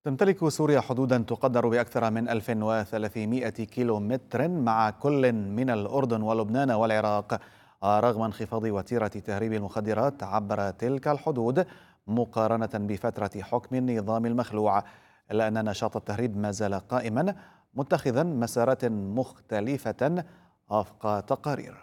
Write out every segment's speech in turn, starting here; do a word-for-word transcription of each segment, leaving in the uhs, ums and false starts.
تمتلك سوريا حدودا تقدر بأكثر من ألف وثلاثمائة كيلو متر مع كل من الأردن ولبنان والعراق، رغم انخفاض وتيرة تهريب المخدرات عبر تلك الحدود مقارنة بفترة حكم النظام المخلوع، إلا أن نشاط التهريب ما زال قائما متخذا مسارات مختلفة وفق تقارير.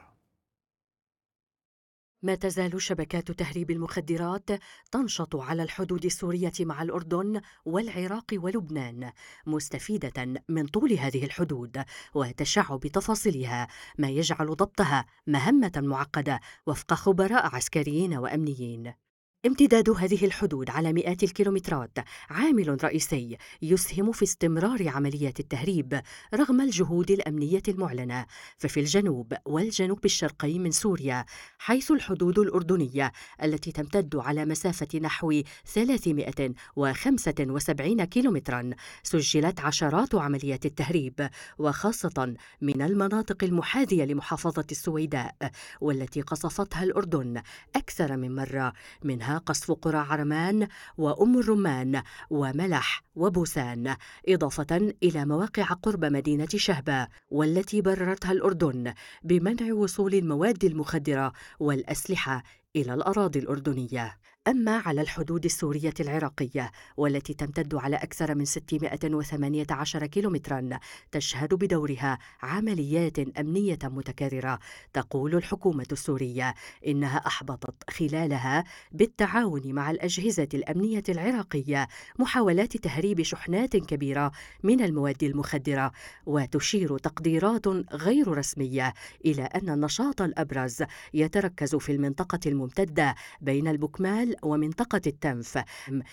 ما تزال شبكات تهريب المخدرات تنشط على الحدود السورية مع الأردن والعراق ولبنان، مستفيدة من طول هذه الحدود وتشعب تفاصيلها، ما يجعل ضبطها مهمة معقدة وفق خبراء عسكريين وأمنيين. امتداد هذه الحدود على مئات الكيلومترات عامل رئيسي يسهم في استمرار عمليات التهريب رغم الجهود الأمنية المعلنة. ففي الجنوب والجنوب الشرقي من سوريا، حيث الحدود الأردنية التي تمتد على مسافة نحو ثلاثمائة وخمسة وسبعين كيلومترا، سجلت عشرات عمليات التهريب، وخاصة من المناطق المحاذية لمحافظة السويداء والتي قصفتها الأردن أكثر من مرة، منها قصف قرى عرمان وأم الرمان وملح وبوسان، إضافة إلى مواقع قرب مدينة شهبة والتي بررتها الأردن بمنع وصول المواد المخدرة والأسلحة إلى الأراضي الأردنية. أما على الحدود السورية العراقية والتي تمتد على أكثر من ستمائة وثمانية عشر كيلومترا، تشهد بدورها عمليات أمنية متكررة. تقول الحكومة السورية إنها أحبطت خلالها بالتعاون مع الأجهزة الأمنية العراقية محاولات تهريب شحنات كبيرة من المواد المخدرة، وتشير تقديرات غير رسمية إلى أن النشاط الأبرز يتركز في المنطقة الممتدة بين البكمال ومنطقة التنف،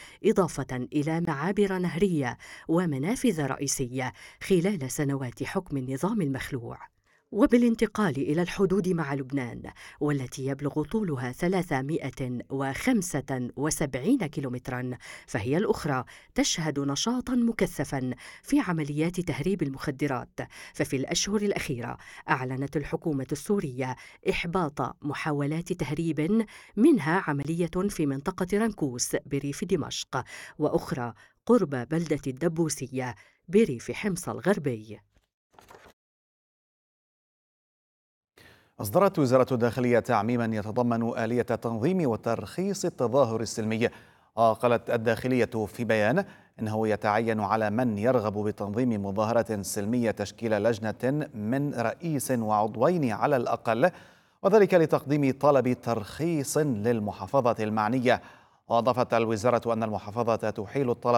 إضافة إلى معابر نهرية ومنافذ رئيسية خلال سنوات حكم النظام المخلوع. وبالانتقال إلى الحدود مع لبنان والتي يبلغ طولها ثلاثمائة وخمسة وسبعين كيلومترا، فهي الأخرى تشهد نشاطا مكثفا في عمليات تهريب المخدرات. ففي الأشهر الأخيرة أعلنت الحكومة السورية إحباط محاولات تهريب، منها عملية في منطقة رنكوس بريف دمشق، وأخرى قرب بلدة الدبوسية بريف حمص الغربي. أصدرت وزارة الداخلية تعميما يتضمن آلية تنظيم وترخيص التظاهر السلمي. وقالت الداخلية في بيان إنه يتعين على من يرغب بتنظيم مظاهرة سلمية تشكيل لجنة من رئيس وعضوين على الأقل، وذلك لتقديم طلب ترخيص للمحافظة المعنية. وأضافت الوزارة أن المحافظة تحيل الطلب